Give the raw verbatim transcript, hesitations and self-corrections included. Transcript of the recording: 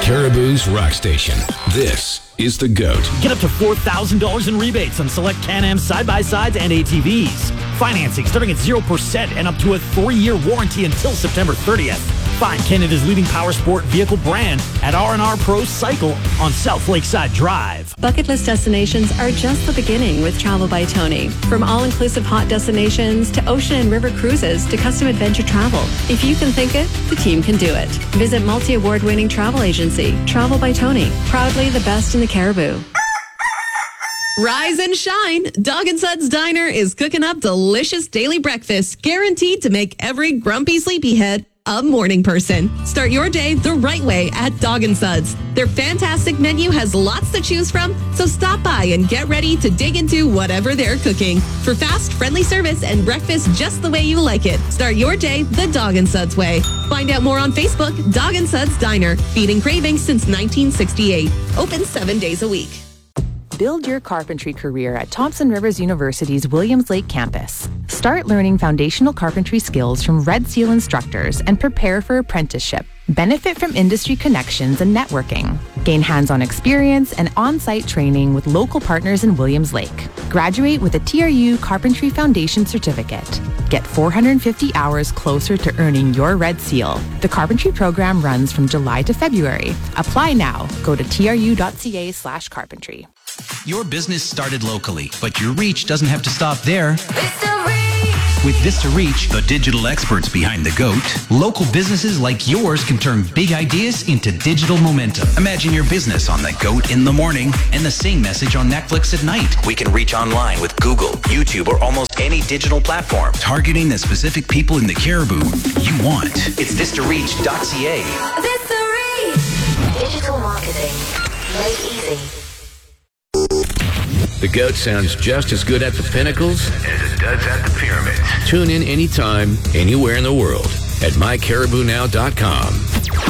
Caribou's rock station. This is The GOAT. Get up to four thousand dollars in rebates on select Can-Am side-by-sides and A T Vs. Financing starting at zero percent and up to a three-year warranty until September thirtieth. Find Canada's leading power sport vehicle brand at R and R Pro Cycle on South Lakeside Drive. Bucket list destinations are just the beginning with Travel by Tony. From all-inclusive hot destinations to ocean and river cruises to custom adventure travel. If you can think it, the team can do it. Visit multi-award winning travel agency, Travel by Tony. Proudly the best in the Caribou. Rise and shine. Dog and Suds Diner is cooking up delicious daily breakfast guaranteed to make every grumpy sleepyhead a morning person. Start your day the right way at Dog and Suds. Their fantastic menu has lots to choose from, so stop by and get ready to dig into whatever they're cooking. For fast, friendly service and breakfast just the way you like it, start your day the Dog and Suds way. Find out more on Facebook, Dog and Suds Diner, feeding cravings since nineteen sixty-eight. Open seven days a week. Build your carpentry career at Thompson Rivers University's Williams Lake campus. Start learning foundational carpentry skills from Red Seal instructors and prepare for apprenticeship. Benefit from industry connections and networking. Gain hands-on experience and on-site training with local partners in Williams Lake. Graduate with a T R U Carpentry Foundation Certificate. Get four hundred fifty hours closer to earning your Red Seal. The carpentry program runs from July to February. Apply now. Go to tru.ca slash carpentry. Your business started locally, but your reach doesn't have to stop there. With Vista Reach, the digital experts behind the GOAT, local businesses like yours can turn big ideas into digital momentum. Imagine your business on the GOAT in the morning and the same message on Netflix at night. We can reach online with Google, YouTube, or almost any digital platform, targeting the specific people in the Caribou you want. It's vista reach dot c a. Vista Reach! Digital marketing made easy. The GOAT sounds just as good at the Pinnacles as it does at the Pyramids. Tune in anytime, anywhere in the world at my caribou now dot com.